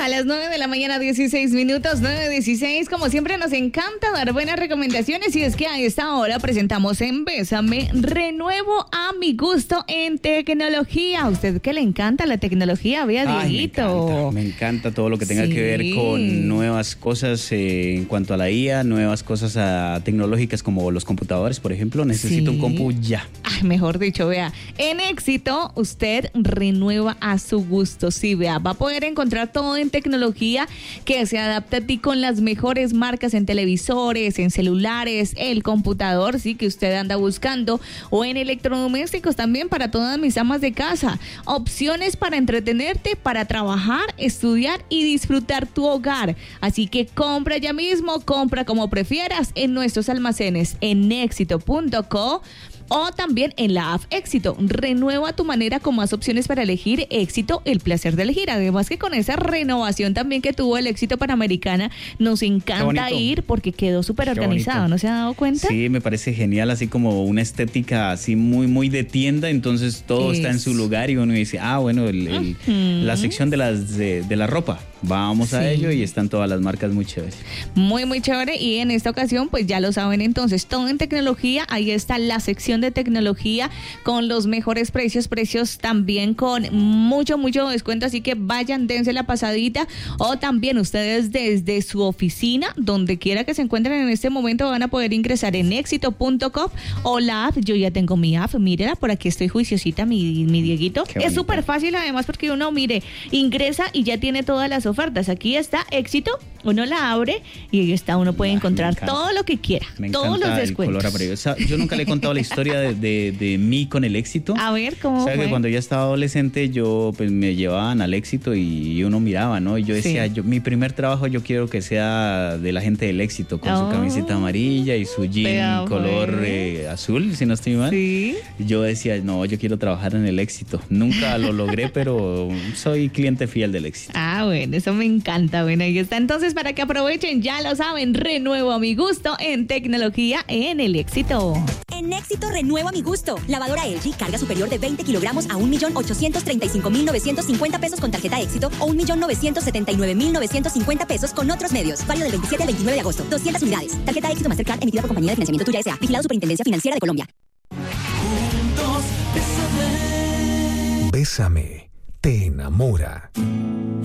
A las 9 de la mañana, 16 minutos, 9:16. Como siempre, nos encanta dar buenas recomendaciones y es que a esta hora presentamos en Bésame Renuevo a mi gusto en tecnología. ¿A usted que le encanta la tecnología? Vea, Dieguito. Me encanta todo lo que tenga que ver con nuevas cosas en cuanto a la IA, nuevas cosas tecnológicas como los computadores, por ejemplo. Necesito un compu ya. Ay, mejor dicho, vea, en Éxito usted renueva a su gusto. Sí, vea, va a poder encontrar todo en tecnología que se adapta a ti con las mejores marcas en televisores, en celulares, el computador, sí, que usted anda buscando, o en electrodomésticos también para todas mis amas de casa. Opciones para entretenerte, para trabajar, estudiar y disfrutar tu hogar. Así que compra ya mismo, compra como prefieras en nuestros almacenes en éxito.co o también en la app Éxito. Renueva tu manera con más opciones para elegir. Éxito, el placer de elegir. Además que con esa renovación también que tuvo el Éxito Panamericana, nos encanta ir porque quedó súper organizado. ¿No se ha dado cuenta? Sí, me parece genial, así como una estética así muy, muy de tienda, entonces todo está en su lugar y uno dice, bueno, la sección de la ropa. Vamos a ello y están todas las marcas muy chéveres. Muy, muy chévere. Y en esta ocasión, pues ya lo saben entonces, todo en tecnología. Ahí está la sección de tecnología con los mejores precios también con mucho, mucho descuento. Así que vayan, dense la pasadita. O también ustedes desde su oficina, donde quiera que se encuentren en este momento, van a poder ingresar en éxito.com o la app. Yo ya tengo mi app, mírela, por aquí estoy juiciosita, mi Dieguito. Es súper fácil además porque uno, mire, ingresa y ya tiene todas las ofertas. Aquí está Éxito, uno la abre y ahí está, uno puede encontrar todo lo que quiera, todos los descuentos. Yo nunca le he contado la historia de mí con el Éxito. A ver, ¿cómo fue? Que cuando yo estaba adolescente, yo pues me llevaban al Éxito y uno miraba, ¿no? Y yo decía, mi primer trabajo yo quiero que sea de la gente del Éxito, con su camiseta amarilla y su jean color azul, si no estoy mal. Sí. Yo decía, no, yo quiero trabajar en el Éxito. Nunca lo logré, pero soy cliente fiel del Éxito. Bueno, eso me encanta. Bueno, ahí está. Entonces, para que aprovechen, ya lo saben, renuevo a mi gusto en tecnología en el Éxito. En Éxito renuevo a mi gusto. Lavadora LG, carga superior de 20 kilogramos a 1.835.950 pesos con tarjeta Éxito o 1.979.950 pesos con otros medios. Válido del 27 al 29 de agosto. 200 unidades. Tarjeta Éxito Mastercard emitida por Compañía de Financiamiento Tuya S.A. Vigilado Superintendencia Financiera de Colombia. Bésame, te enamora.